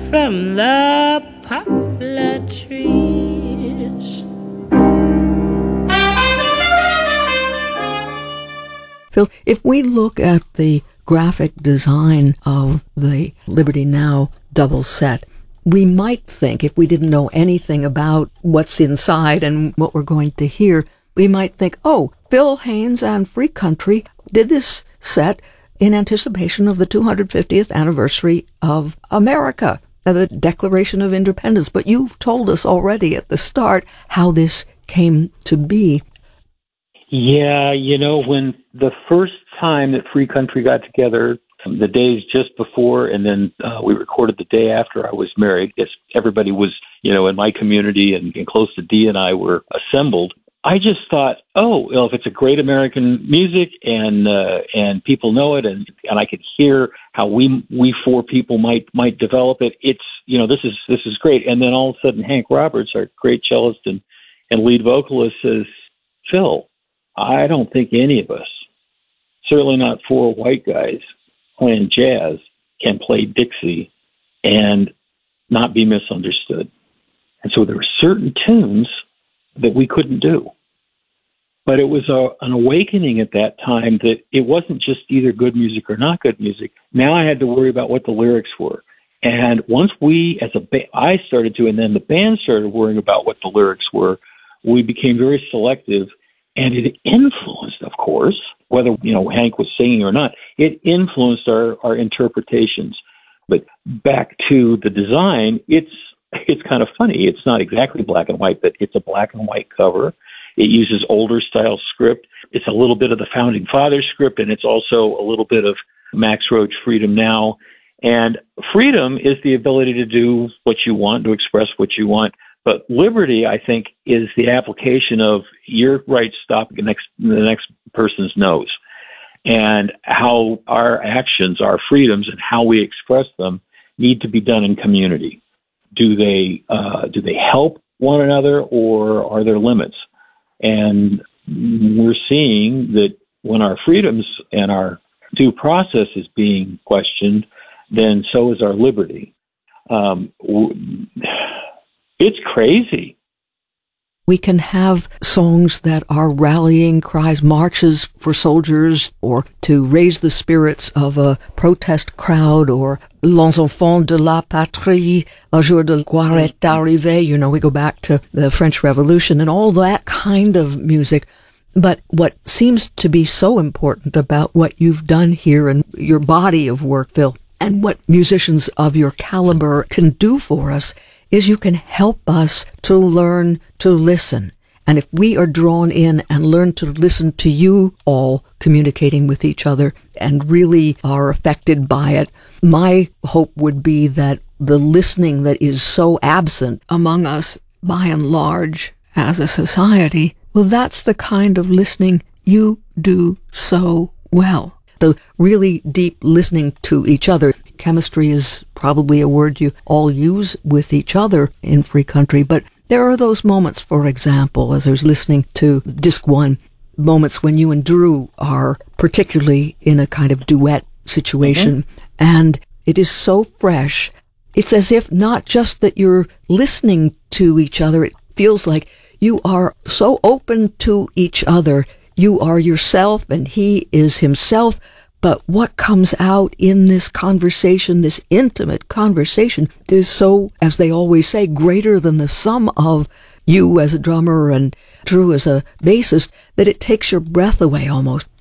from the poplar trees. Phil, if we look at the graphic design of the Liberty Now double set, we might think, if we didn't know anything about what's inside and what we're going to hear, we might think, oh, Phil Haynes and Free Country did this set in anticipation of the 250th anniversary of America, the Declaration of Independence. But you've told us already at the start how this came to be. Yeah, when the first time that Free Country got together, the days just before, and then we recorded the day after I was married, as everybody was, in my community and close to Dee and I were assembled, I just thought, oh, well, if it's a great American music and people know it, and I could hear how we four people might develop it, it's this is great. And then all of a sudden, Hank Roberts, our great cellist and lead vocalist, says, Phil, I don't think any of us, certainly not four white guys playing jazz, can play Dixie and not be misunderstood. And so there were certain tunes that we couldn't do. But it was an awakening at that time that it wasn't just either good music or not good music. Now I had to worry about what the lyrics were. And once we, as a I started to, and then the band started worrying about what the lyrics were, we became very selective. And it influenced, of course, whether, Hank was singing or not, it influenced our interpretations. But back to the design, it's kind of funny. It's not exactly black and white, but it's a black and white cover. It uses older style script. It's a little bit of the Founding Fathers script, and it's also a little bit of Max Roach Freedom Now. And freedom is the ability to do what you want, to express what you want. But liberty, I think, is the application of your right stop the next person's nose, and how our actions, our freedoms, and how we express them need to be done in community. Do they help one another, or are there limits? And we're seeing that when our freedoms and our due process is being questioned, then so is our liberty. It's crazy. We can have songs that are rallying cries, marches for soldiers, or to raise the spirits of a protest crowd, or Les Enfants de la Patrie, Le Jour de Gloire est arrivé. We go back to the French Revolution and all that kind of music. But what seems to be so important about what you've done here and your body of work, Phil, and what musicians of your caliber can do for us, is you can help us to learn to listen. And if we are drawn in and learn to listen to you all communicating with each other and really are affected by it, my hope would be that the listening that is so absent among us by and large as a society, well, that's the kind of listening you do so well. The really deep listening to each other. Chemistry is probably a word you all use with each other in Free Country, but there are those moments, for example, as I was listening to Disc 1, moments when you and Drew are particularly in a kind of duet situation, and it is so fresh. It's as if not just that you're listening to each other, it feels like you are so open to each other. You are yourself and he is himself. But what comes out in this conversation, this intimate conversation, is so, as they always say, greater than the sum of you as a drummer and Drew as a bassist, that it takes your breath away almost.